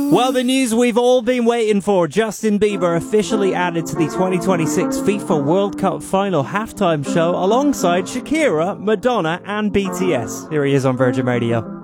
Well, the news we've all been waiting for. Justin Bieber officially added to the 2026 FIFA World Cup final halftime show alongside Shakira, Madonna and BTS. Here he is on Virgin Radio.